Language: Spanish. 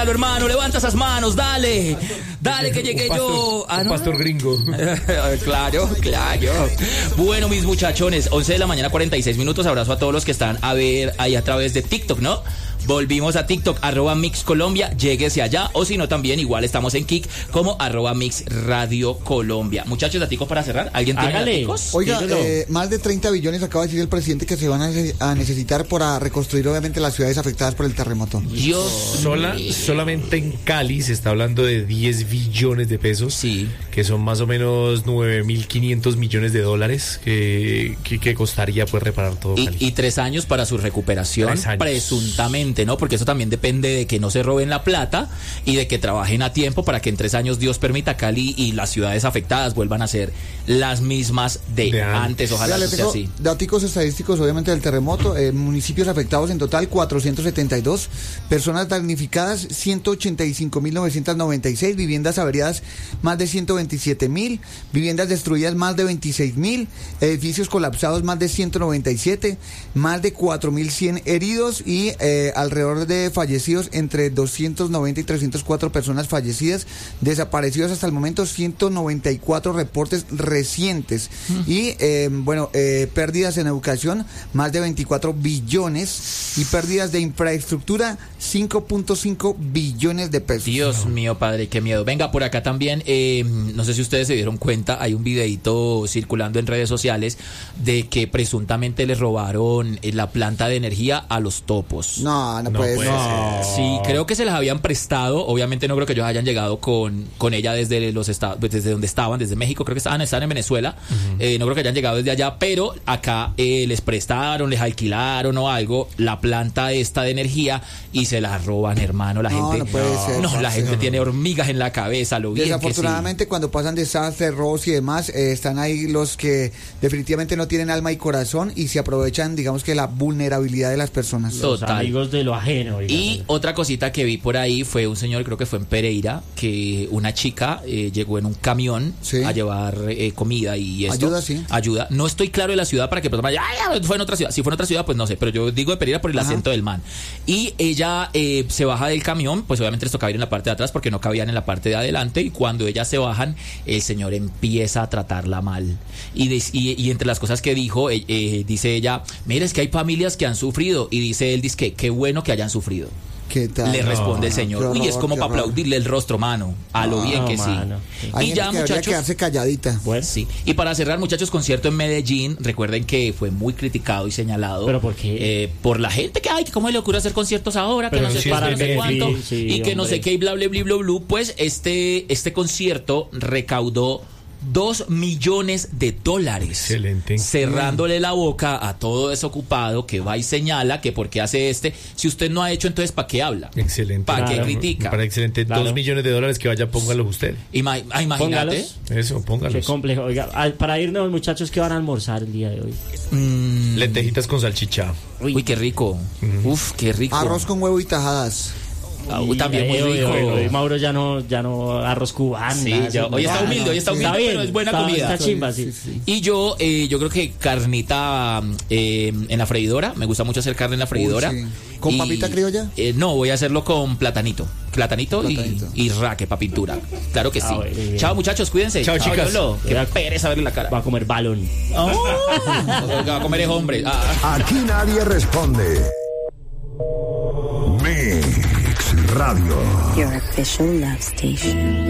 Levántalo, hermano, levanta esas manos, dale que llegué yo. Un pastor gringo. Claro. Bueno, mis muchachones, 11 de la mañana, 46 minutos. Abrazo a todos los que están a ver ahí a través de TikTok, ¿no? Volvimos a TikTok, @MixColombia, lléguese allá, o si no también igual estamos en Kik como @MixRadioColombia. Muchachos, daticos para cerrar, ¿alguien tiene daticos? Oiga, más de 30 billones acaba de decir el presidente que se van a necesitar para reconstruir obviamente las ciudades afectadas por el terremoto. Solamente en Cali se está hablando de 10 billones de pesos, sí, que son más o menos 9.500 millones de dólares que costaría pues reparar todo Cali. Y 3 años para su recuperación, presuntamente, ¿no? Porque eso también depende de que no se roben la plata y de que trabajen a tiempo para que en 3 años Dios permita Cali y las ciudades afectadas vuelvan a ser las mismas de antes. Ojalá ya sea así. Datos estadísticos obviamente del terremoto, municipios afectados en total 472, personas damnificadas 185.996, viviendas averiadas más de 127.000, viviendas destruidas más de 26.000, edificios colapsados más de 197, más de 4.100 heridos y alrededor de fallecidos entre 290 y 304 personas fallecidas, desaparecidos hasta el momento 194 reportes recientes y pérdidas en educación más de 24 billones y pérdidas de infraestructura 5.5 billones de pesos. Dios mío, padre, qué miedo. Venga, por acá también, no sé si ustedes se dieron cuenta, hay un videito circulando en redes sociales de que presuntamente les robaron la planta de energía a los topos. No puede ser. Sí, creo que se las habían prestado. Obviamente no creo que ellos hayan llegado con ella desde los estados, desde donde estaban, desde México, creo que estaban en Venezuela. No creo que hayan llegado desde allá, pero acá les prestaron, les alquilaron o algo la planta esta de energía y se la roban, hermano. La gente no puede ser. No, la gente tiene hormigas en la cabeza, lo bien desafortunadamente, que sí. Cuando pasan desastres, robos y demás, están ahí los que definitivamente no tienen alma y corazón y se aprovechan, digamos que la vulnerabilidad de las personas. Los amigos de lo ajeno. Y otra cosita que vi por ahí fue un señor, creo que fue en Pereira, que una chica llegó en un camión a llevar comida y esto. Ayuda. No estoy claro de la ciudad para que fue en otra ciudad. Si fue en otra ciudad, pues no sé, pero yo digo de Pereira por el acento del man. Y ella se baja del camión, pues obviamente les tocaba ir en la parte de atrás porque no cabían en la parte de adelante, y cuando ellas se bajan, el señor empieza a tratarla mal. Y entre las cosas que dijo, dice ella, mira, es que hay familias que han sufrido, y dice él, dice que qué bueno que hayan sufrido. ¿Qué tal? Le responde el señor. Horror, es como para aplaudirle el rostro, mano. A lo bien que mano. sí. Hay y ya, gente que muchachos, quedarse calladita. Bueno. Sí. Y para cerrar, muchachos, concierto en Medellín. Recuerden que fue muy criticado y señalado. ¿Pero por qué? Por la gente que, cómo le ocurre hacer conciertos ahora, que pero no sé para no sé cuánto, y que no sé qué, y bla, bla, bla, bla, bla. Pues este concierto recaudó $2 millones. Excelente. Cerrándole la boca a todo desocupado que va y señala que por qué hace si usted no ha hecho, entonces ¿para qué habla? Excelente. ¿Para qué critica? Para excelente. $2 millones que vaya, póngalo usted. Imagínate. Eso, póngalos. Qué complejo. Oiga, para irnos, muchachos, ¿qué van a almorzar el día de hoy? Lentejitas con salchicha. Uy, qué rico. Uf, qué rico. Arroz con huevo y tajadas. También muy rico. Hoy Mauro ya no arroz cubano. Sí, hoy está humilde, pero es buena comida. Está chimba, sí. Y yo creo que carnita en la freidora. Me gusta mucho hacer carne en la freidora. Sí. ¿Con papita criolla? No, voy a hacerlo con platanito y raque para pintura. Claro que sí. Chao, muchachos, cuídense. Chao, chicas. Qué pereza verle la cara. Va a comer balón. Va a comer es hombre. Aquí nadie responde. Mix Radio. Your official love station.